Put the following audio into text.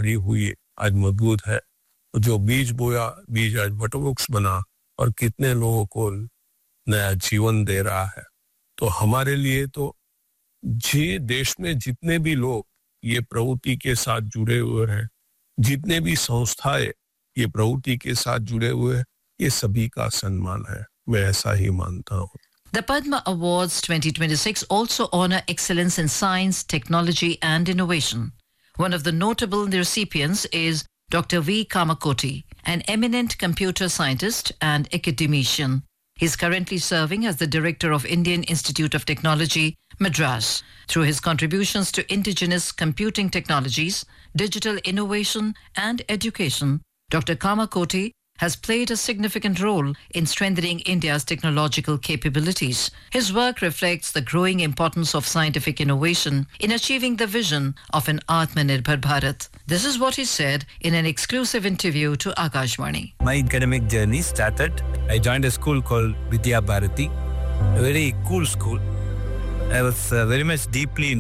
खड़ी हुई आज मजबूत है, जो बीज बोया बीज आज वटवृक्ष बना और कितने लोगों को नया जीवन दे रहा है। तो हमारे लिए तो जे देश में जितने भी लोग ये प्रवृत्ति के साथ जुड़े हुए हैं, जितने भी संस्थाएं ये प्रवृत्ति के साथ जुड़े हुए हैं, ये सभी का सम्मान है, मैं ऐसा ही मानता हूँ। The Padma Awards 2026 also honor excellence in science, technology and innovation. One of the notable recipients is Dr. V. Kamakoti, an eminent computer scientist and academician. He is currently serving as the director of Indian Institute of Technology, Madras. Through his contributions to indigenous computing technologies, digital innovation and education, Dr. Kamakoti has played a significant role in strengthening India's technological capabilities. His work reflects the growing importance of scientific innovation in achieving the vision of an Atmanirbhar Bharat. This is what he said in an exclusive interview to Akashvani. My academic journey started. I joined a school called Vidya Bharati, a very cool school. I was very much deeply